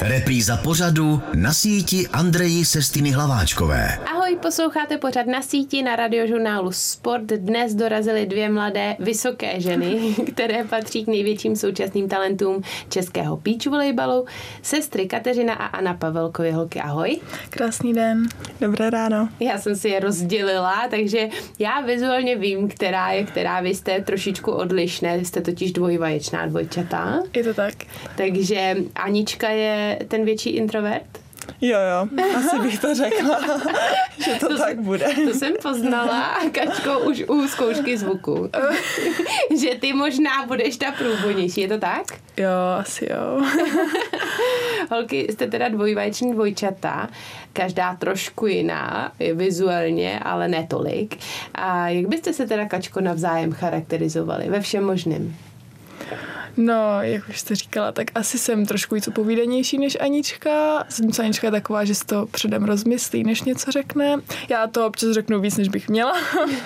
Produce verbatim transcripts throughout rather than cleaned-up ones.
Repríza pořadu Na síti Andreji Sestiny Hlaváčkové. Ahoj, posloucháte pořad Na síti na radiožurnálu Sport. Dnes dorazily dvě mladé vysoké ženy, které patří k největším současným talentům českého beach volejbalu. Sestry Kateřina a Anna Pavelkovy. Holky, ahoj. Krásný den. Dobré ráno. Já jsem si je rozdělila, takže já vizuálně vím, která je která. Vy jste trošičku odlišné, jste totiž dvojvaječná dvojčata. Je to tak. Takže Anička je ten větší introvert? Jo, jo, asi bych to řekla, že to, to tak jsem, bude. To jsem poznala, Kačko, už u zkoušky zvuku. Že ty možná budeš ta průvodnější, je to tak? Jo, asi jo. Holky, jste teda dvojvaječný dvojčata, každá trošku jiná, vizuálně, ale ne tolik. A jak byste se teda, Kačko, navzájem charakterizovali ve všem možném? No, jak už jste říkala, tak asi jsem trošku víc povídanější než Anička. Zatímco Anička je taková, že si to předem rozmyslí, než něco řekne. Já to občas řeknu víc, než bych měla.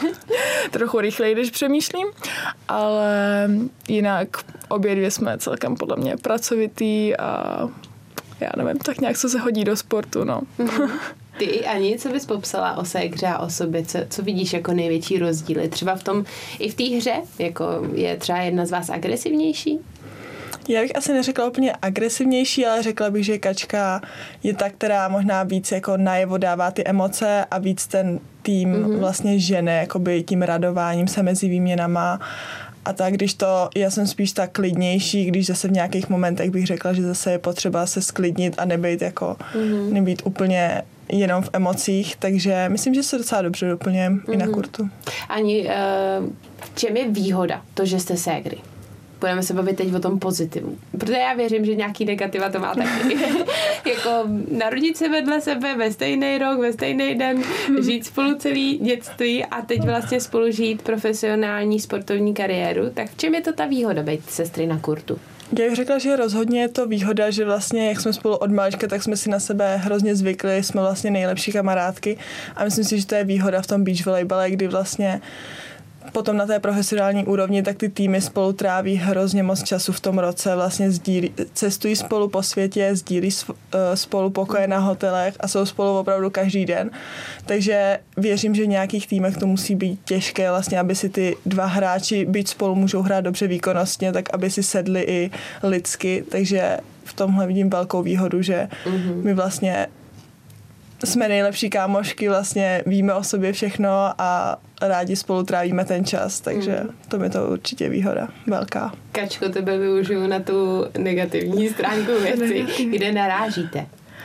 Trochu rychleji, než přemýšlím. Ale jinak obě dvě jsme celkem podle mě pracovitý a já nevím, tak nějak co se hodí do sportu, no. Ty, Ani, co bys popsala o ségře a o sobě? Co, co vidíš jako největší rozdíly? Třeba v tom, i v té hře, jako je třeba jedna z vás agresivnější? Já bych asi neřekla úplně agresivnější, ale řekla bych, že Kačka je ta, která možná víc jako najevo dává ty emoce a víc ten tým mm-hmm. vlastně žene jakoby tím radováním se mezi výměnama. A tak, když to, já jsem spíš tak klidnější, když zase v nějakých momentech bych řekla, že zase je potřeba se sklidnit a nebejt jako, mm-hmm. nebýt úplně jenom v emocích, takže myslím, že se docela dobře doplňujeme mm-hmm. i na kurtu. Ani, v čem je výhoda to, že jste ségry? Budeme se bavit teď o tom pozitivu. Protože já věřím, že nějaký negativa to má taky. Jako narodit se vedle sebe ve stejný rok, ve stejný den, žít spolu celý dětství a teď vlastně spolu žít profesionální sportovní kariéru. Tak v čem je to ta výhoda být sestry na kurtu? Já bych řekla, že rozhodně je to výhoda, že vlastně, jak jsme spolu od malička, tak jsme si na sebe hrozně zvykli, jsme vlastně nejlepší kamarádky a myslím si, že to je výhoda v tom beach volejbale, kdy vlastně potom na té profesionální úrovni, tak ty týmy spolu tráví hrozně moc času v tom roce, vlastně sdílí, cestují spolu po světě, sdílí spolu pokoje na hotelech a jsou spolu opravdu každý den. Takže věřím, že v nějakých týmech to musí být těžké, vlastně, aby si ty dva hráči, byť spolu můžou hrát dobře výkonnostně, tak aby si sedli i lidsky. Takže v tomhle vidím velkou výhodu, že mm-hmm. my vlastně jsme nejlepší kámošky, vlastně víme o sobě všechno a rádi spolu trávíme ten čas, takže mm. to mi to určitě výhoda velká. Kačko, tebe využiju na tu negativní stránku věci, kde narážíte.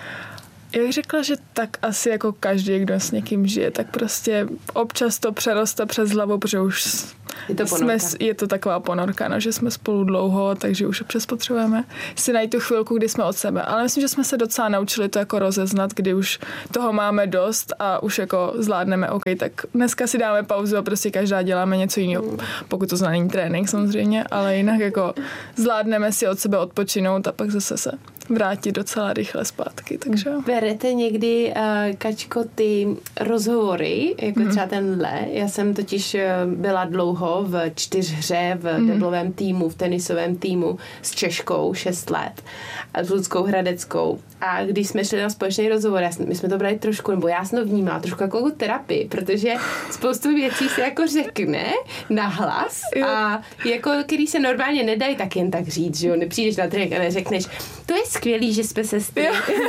Já bych řekla, že tak asi jako každý, kdo s někým žije, tak prostě občas to přeroste přes hlavu, protože už je to, jsme, je to taková ponorka, no, že jsme spolu dlouho, takže už občas potřebujeme si najít tu chvilku, kdy jsme od sebe. Ale myslím, že jsme se docela naučili to jako rozeznat, kdy už toho máme dost a už jako zvládneme, OK, tak dneska si dáme pauzu a prostě každá děláme něco jiného, mm. pokud to znamená trénink samozřejmě, ale jinak jako zvládneme si od sebe odpočinout a pak zase se vrátit docela rychle zpátky, takže berete někdy, uh, Kačko, ty rozhovory, jako mm. třeba tenhle. Já jsem totiž byla dlouho v čtyřhře, v mm. deblovém týmu, v tenisovém týmu s Češkou šest let a s Ludskou Hradeckou. A když jsme šli na společný rozhovor, my jsme to brali trošku, nebo já jsem to vnímala trošku jako terapii, protože spoustu věcí se jako řekne nahlas a jako, který se normálně nedají tak jen tak říct, že jo, nepřijdeš na trénink a neřekneš, to je skvělý, že jsme se stýli.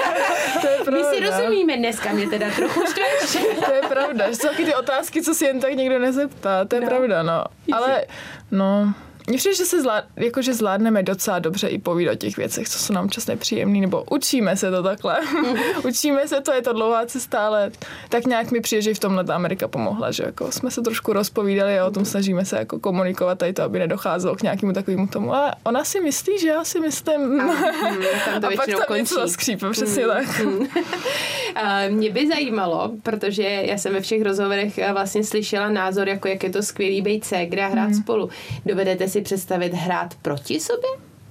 My si rozumíme dneska, mě teda trochu štveš. To je pravda, že jsou taky ty otázky, co si jen tak někdo nezeptá, to je no. pravda, no. Ale, no, mně přijde, že se zvlád, jako, že zvládneme docela dobře i povídat o těch věcech, co jsou nám čas nepříjemný, nebo učíme se to takhle. Mm-hmm. Učíme se to, je to dlouhá cesta, ale tak nějak mi přijde, že i v tomhle ta Amerika pomohla, že jako jsme se trošku rozpovídali a o tom snažíme se jako komunikovat tady to, aby nedocházelo k nějakému takovému tomu. A ona si myslí, že já si myslím. A, mm, tam to a pak tam něco skřípe, přesně mm, tak. Mm. A mě by zajímalo, protože já jsem ve všech rozhovorech vlastně slyšela názor, jako jak je to skvělý být ségra a hrát mm. spolu. Dovedete si představit hrát proti sobě?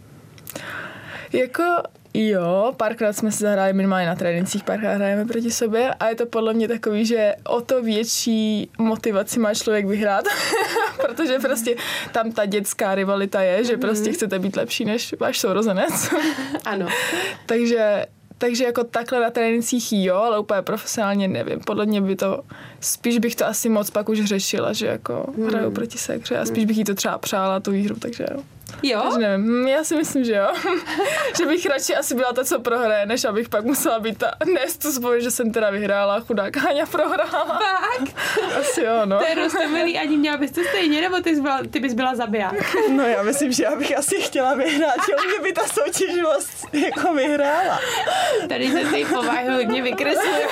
Jako jo, párkrát jsme se zahráli minimálně na trénincích, párkrát hrajeme proti sobě a je to podle mě takový, že o to větší motivaci má člověk vyhrát, protože prostě tam ta dětská rivalita je, že prostě mm. chcete být lepší než váš sourozenec. Ano. takže Takže jako takhle na trénincích jo, ale úplně profesionálně nevím. Podle mě by to, spíš bych to asi moc pak už řešila, že jako hmm. hraju proti sekře a spíš bych jí to třeba přála tu výhru, takže jo. Jo? Takže nevím, já si myslím, že jo. Že bych radši asi byla ta, co prohraje, než abych pak musela být ta, nést tu svoji, že jsem teda vyhrála, chudák Háňa prohrála. Fakt? Asi jo, no. To je roztomilý, ani měla bys to stejně, nebo ty, byla, ty bys byla zabiják? No já myslím, že já bych asi chtěla vyhrát, že mě by ta soutěživost jako vyhrála. Tady se ty povahy hodně vykreslují.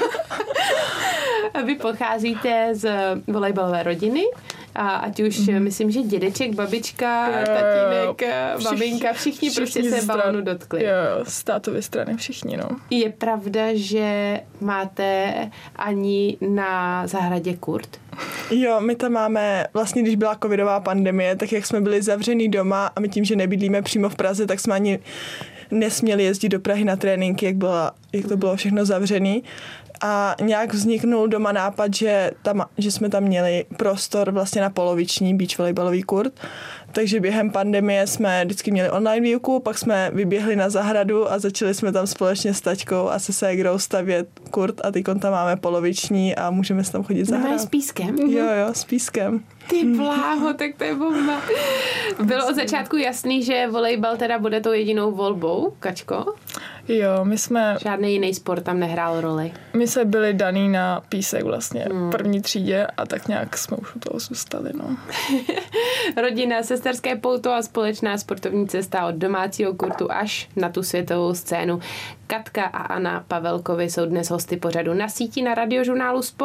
Vy pocházíte z volejbalové rodiny, a ať už mm. myslím, že dědeček, babička, jo, tatínek, všichni, maminka, všichni, všichni prostě se balónu dotkli. Jo, jo, z tátovy strany všichni, no. Je pravda, že máte ani na zahradě kurt? Jo, my tam máme, vlastně když byla covidová pandemie, tak jak jsme byli zavřený doma a my tím, že nebydlíme přímo v Praze, tak jsme ani nesměli jezdit do Prahy na tréninky, jak, byla, jak to bylo všechno zavřený. A nějak vzniknul doma nápad, že, tam, že jsme tam měli prostor vlastně na poloviční beach volejbalový kurt. Takže během pandemie jsme vždycky měli online výuku, pak jsme vyběhli na zahradu a začali jsme tam společně s taťkou a se ségrou stavět kurt a teď tam máme poloviční a můžeme se tam chodit zahrát. No, s pískem? Jo, jo, s pískem. Ty bláho, tak to je bomba. Bylo od začátku jasný, že volejbal teda bude tou jedinou volbou, Kačko? Jo, my jsme... Žádný jiný sport tam nehrál roli. My jsme byli daný na písek vlastně hmm. první třídě a tak nějak jsme už u toho zůstali, no. Rodina, sesterské pouto a společná sportovní cesta od domácího kurtu až na tu světovou scénu. Katka a Anna Pavelkovi jsou dnes hosty pořadu Na síti na Radiožurnálu Sport.